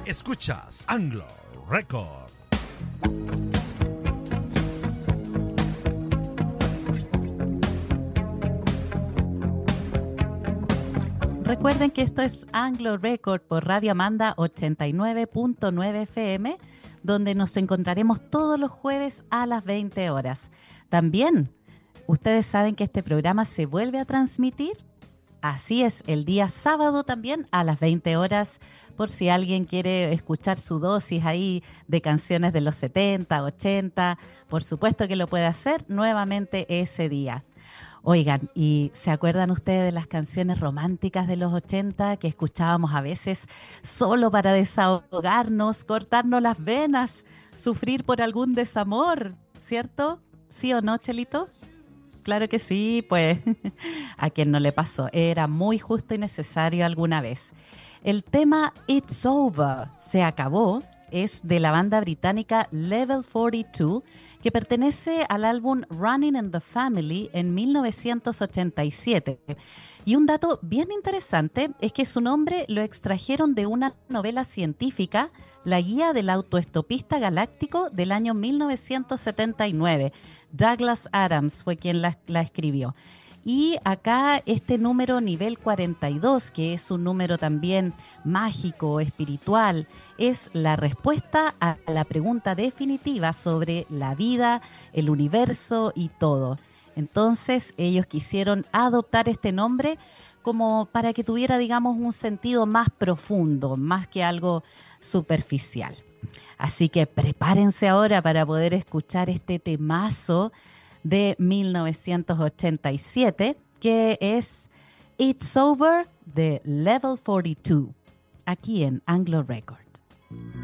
Escuchas Anglo Record. Recuerden que esto es Anglo Record por Radio Amanda 89.9 FM, donde nos encontraremos todos los jueves a las 20 horas. También, ustedes saben que este programa se vuelve a transmitir. Así es, el día sábado también a las 20 horas, por si alguien quiere escuchar su dosis ahí de canciones de los 70, 80, por supuesto que lo puede hacer nuevamente ese día. Oigan, ¿y se acuerdan ustedes de las canciones románticas de los 80 que escuchábamos a veces solo para desahogarnos, cortarnos las venas, sufrir por algún desamor, ¿cierto? ¿Sí o no, Chelito? Claro que sí, pues a quien no le pasó, era muy justo y necesario alguna vez. El tema It's Over, se acabó, es de la banda británica Level 42, que pertenece al álbum Running in the Family en 1987. Y un dato bien interesante es que su nombre lo extrajeron de una novela científica, La Guía del Autoestopista Galáctico del año 1979. Douglas Adams fue quien la escribió. Y acá este número nivel 42, que es un número también mágico, espiritual, es la respuesta a la pregunta definitiva sobre la vida, el universo y todo. Entonces ellos quisieron adoptar este nombre como para que tuviera, digamos, un sentido más profundo, más que algo superficial. Así que prepárense ahora para poder escuchar este temazo de 1987, que es It's Over de Level 42, aquí en Anglo Record.